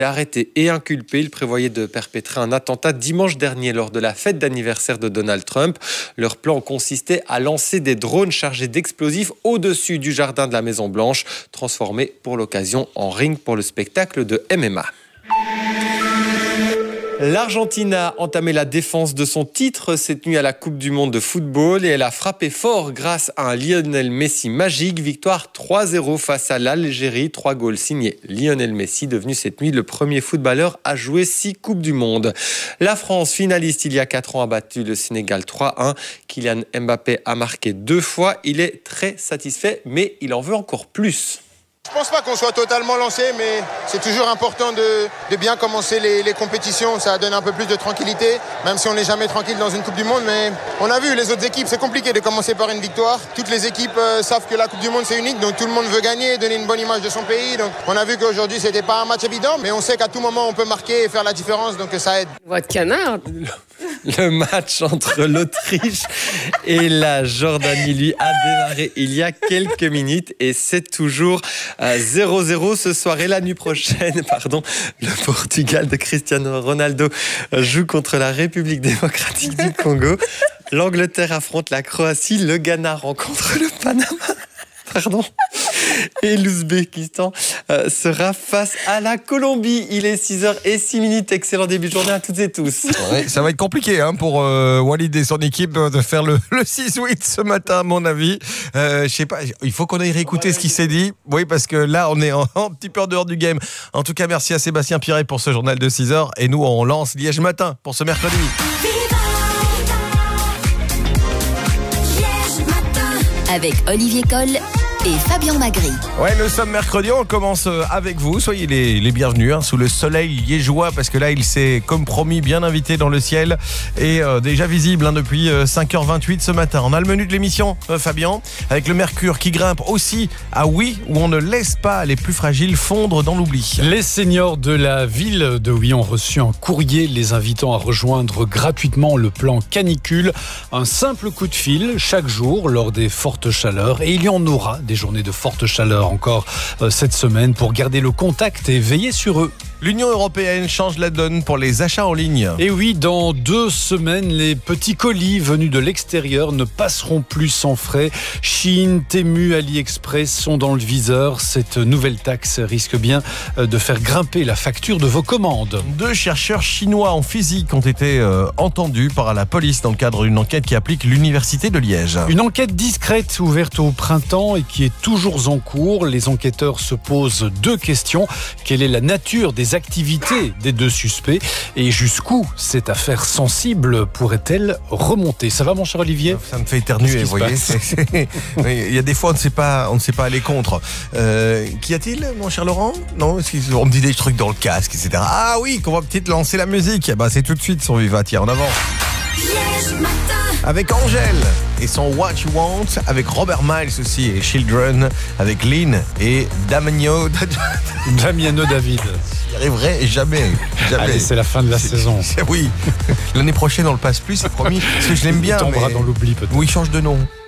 Arrêté et inculpé, il prévoyait de perpétrer un attentat dimanche dernier lors de la fête d'anniversaire de Donald Trump. Leur plan consistait à lancer des drones chargés d'explosifs au-dessus du jardin de la Maison-Blanche, transformé pour l'occasion en ring pour le spectacle de MMA. L'Argentine a entamé la défense de son titre cette nuit à la Coupe du Monde de football et elle a frappé fort grâce à un Lionel Messi magique. Victoire 3-0 face à l'Algérie. 3 goals signés Lionel Messi, devenu cette nuit le premier footballeur à jouer 6 Coupes du Monde. La France, finaliste il y a 4 ans, a battu le Sénégal 3-1. Kylian Mbappé a marqué 2 fois. Il est très satisfait, mais il en veut encore plus. Je pense pas qu'on soit totalement lancé, mais c'est toujours important de bien commencer les compétitions. Ça donne un peu plus de tranquillité, même si on n'est jamais tranquille dans une Coupe du Monde. Mais on a vu les autres équipes, c'est compliqué de commencer par une victoire. Toutes les équipes savent que la Coupe du Monde c'est unique, donc tout le monde veut gagner, donner une bonne image de son pays. Donc on a vu qu'aujourd'hui c'était pas un match évident, mais on sait qu'à tout moment on peut marquer et faire la différence, donc ça aide. Voix de canard. Le match entre l'Autriche et la Jordanie, lui, a démarré il y a quelques minutes et c'est toujours 0-0 ce soir. Et la nuit prochaine, le Portugal de Cristiano Ronaldo joue contre la République démocratique du Congo. L'Angleterre affronte la Croatie. Le Ghana rencontre le Panama. Et l'Ouzbékistan sera face à la Colombie. Il est 6h06. Excellent début de journée à toutes et tous. Ouais, ça va être compliqué pour Walid et son équipe de faire le 6-8 ce matin, à mon avis. Je sais pas, il faut qu'on aille réécouter ce qui s'est dit. Oui, parce que là, on est en petit peu en dehors du game. En tout cas, merci à Sébastien Pirret pour ce journal de 6h. Et nous, on lance Liège Matin pour ce mercredi. Avec Olivier Coll et Fabien Magri. Ouais, nous sommes mercredi, on commence avec vous. Soyez les bienvenus sous le soleil liégeois, parce que là, il s'est, comme promis, bien invité dans le ciel et déjà visible depuis 5h28 ce matin. On a le menu de l'émission, Fabien, avec le mercure qui grimpe aussi à Oui, où on ne laisse pas les plus fragiles fondre dans l'oubli. Les seniors de la ville de Oui ont reçu un courrier les invitant à rejoindre gratuitement le plan canicule. Un simple coup de fil chaque jour lors des fortes chaleurs, et il y en aura des journées de forte chaleur encore cette semaine pour garder le contact et veiller sur eux. L'Union européenne change la donne pour les achats en ligne. Et oui, dans 2 semaines, les petits colis venus de l'extérieur ne passeront plus sans frais. Chine, Temu, AliExpress sont dans le viseur. Cette nouvelle taxe risque bien de faire grimper la facture de vos commandes. 2 chercheurs chinois en physique ont été entendus par la police dans le cadre d'une enquête qui applique l'Université de Liège. Une enquête discrète ouverte au printemps et qui est toujours en cours. Les enquêteurs se posent 2 questions. Quelle est la nature des activités des 2 suspects et jusqu'où cette affaire sensible pourrait-elle remonter? Ça va, mon cher Olivier? Ça me fait éternuer, vous voyez. Il y a des fois, on ne sait pas aller contre. Qu'y a-t-il, mon cher Laurent? Non, on me dit des trucs dans le casque, etc. Ah oui, qu'on va peut-être lancer la musique. C'est tout de suite sur Viva. Tiens, en avant. Avec Angèle et son What You Want, avec Robert Miles aussi et Children, avec Lynn et Damiano David. J'y arriverai jamais. Allez, c'est la fin de la saison. Oui, l'année prochaine on le passe plus, c'est promis, parce que je l'aime bien. Il tombera dans l'oubli peut-être. Oui, il change de nom.